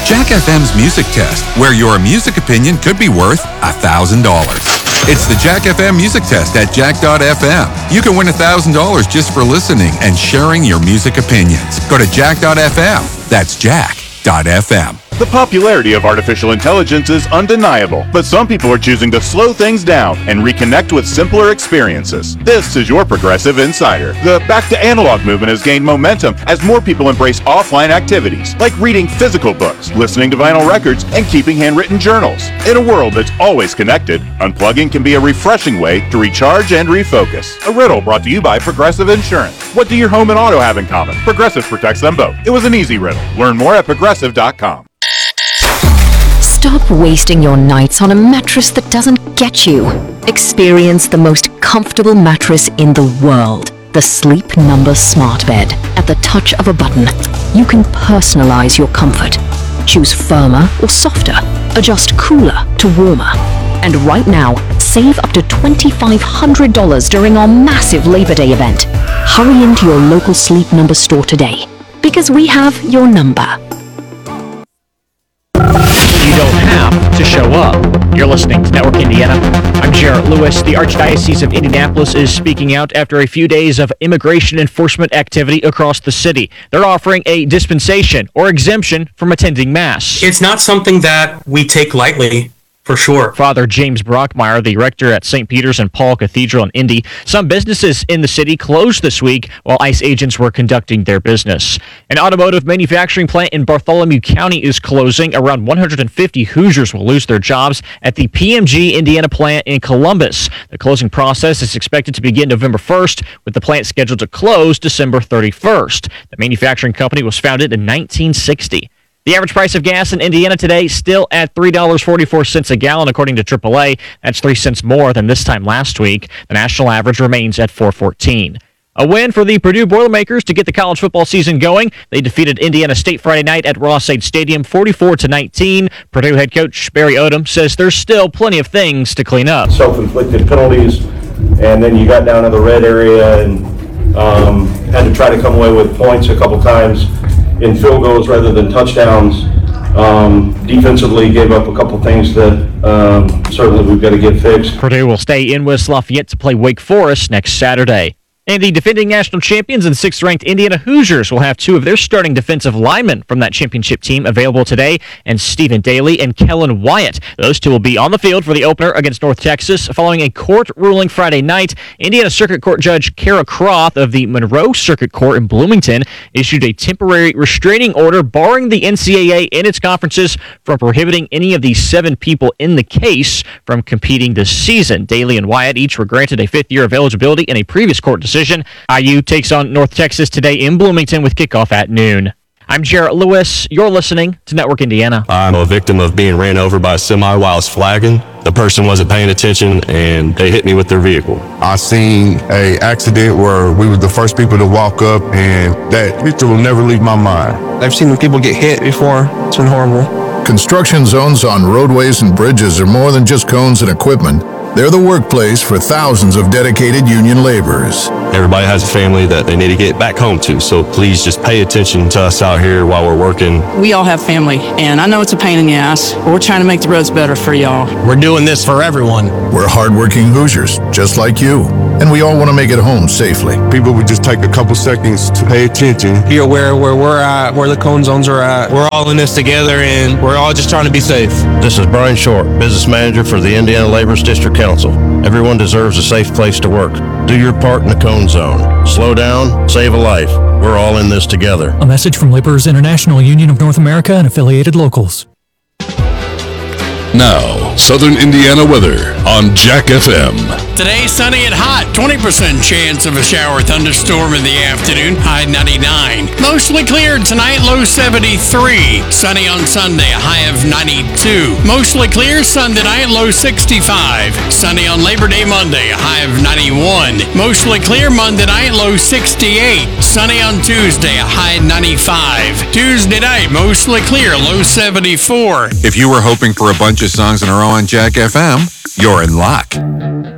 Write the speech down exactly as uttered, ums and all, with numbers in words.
Jack F M's Music Test, where your music opinion could be worth one thousand dollars. It's the Jack F M Music Test at jack dot f m. You can win one thousand dollars just for listening and sharing your music opinions. Go to jack dot f m. That's jack dot f m. The popularity of artificial intelligence is undeniable, but some people are choosing to slow things down and reconnect with simpler experiences. This is your Progressive Insider. The back to analog movement has gained momentum as more people embrace offline activities, like reading physical books, listening to vinyl records, and keeping handwritten journals. In a world that's always connected, unplugging can be a refreshing way to recharge and refocus. A riddle brought to you by Progressive Insurance. What do your home and auto have in common? Progressive protects them both. It was an easy riddle. Learn more at progressive dot com. Stop wasting your nights on a mattress that doesn't get you. Experience the most comfortable mattress in the world. The Sleep Number Smart Bed. At the touch of a button, you can personalize your comfort. Choose firmer or softer. Adjust cooler to warmer. And right now, save up to two thousand five hundred dollars during our massive Labor Day event. Hurry into your local Sleep Number store today, because we have your number. You don't have to show up. You're listening to Network Indiana. I'm Jarrett Lewis. The Archdiocese of Indianapolis is speaking out after a few days of immigration enforcement activity across the city. They're offering a dispensation or exemption from attending Mass. It's not something that we take lightly. For sure. Father James Brockmeyer, the rector at Saint Peter's and Paul Cathedral in Indy. Some businesses in the city closed this week while ICE agents were conducting their business. An automotive manufacturing plant in Bartholomew County is closing. Around one hundred fifty Hoosiers will lose their jobs at the P M G Indiana plant in Columbus. The closing process is expected to begin November first, with the plant scheduled to close December thirty-first. The manufacturing company was founded in nineteen sixty. The average price of gas in Indiana today still at three dollars and forty-four cents a gallon, according to triple A. That's three cents more than this time last week. The national average remains at four dollars and fourteen cents. A win for the Purdue Boilermakers to get the college football season going. They defeated Indiana State Friday night at Ross-Ade Stadium forty-four to nineteen. Purdue head coach Barry Odom says there's still plenty of things to clean up. Self-inflicted penalties, and then you got down to the red area and um, had to try to come away with points a couple times in field goals rather than touchdowns. Um, defensively gave up a couple things that um, certainly we've got to get fixed. Purdue will stay in West Lafayette to play Wake Forest next Saturday. And the defending national champions and sixth-ranked Indiana Hoosiers will have two of their starting defensive linemen from that championship team available today, and Stephen Daly and Kellen Wyatt. Those two will be on the field for the opener against North Texas following a court ruling Friday night. Indiana Circuit Court Judge Kara Croth of the Monroe Circuit Court in Bloomington issued a temporary restraining order barring the N C double A and its conferences from prohibiting any of the seven people in the case from competing this season. Daly and Wyatt each were granted a fifth year of eligibility in a previous court decision. I U takes on North Texas today in Bloomington with kickoff at noon. I'm Jarrett Lewis. You're listening to Network Indiana. I'm a victim of being ran over by a semi while I was flagging. The person wasn't paying attention and they hit me with their vehicle. I seen a accident where we were the first people to walk up, and that picture will never leave my mind. I've seen people get hit before. It's been horrible. Construction zones on roadways and bridges are more than just cones and equipment. They're the workplace for thousands of dedicated union laborers. Everybody has a family that they need to get back home to, so please just pay attention to us out here while we're working. We all have family, and I know it's a pain in the ass, but we're trying to make the roads better for y'all. We're doing this for everyone. We're hardworking Hoosiers, just like you, and we all want to make it home safely. People would just take a couple seconds to pay attention. Be aware where we're at, where the cone zones are at. We're all in this together, and we're all just trying to be safe. This is Brian Short, Business Manager for the Indiana Laborers District Council. Everyone deserves a safe place to work. Do your part in the cone zone. Slow down, save a life. We're all in this together. A message from Laborers International Union of North America and affiliated locals. Now, Southern Indiana weather on Jack F M. Today, sunny and hot. twenty percent chance of a shower thunderstorm in the afternoon. High ninety-nine. Mostly clear tonight. Low seventy-three. Sunny on Sunday. A high of ninety-two. Mostly clear Sunday night. Low sixty-five. Sunny on Labor Day Monday. A high of ninety-one. Mostly clear Monday night. Low sixty-eight. Sunny on Tuesday. A high ninety-five. Tuesday night. Mostly clear. Low seventy-four. If you were hoping for a bunch of songs in a row on Jack F M, you're in luck.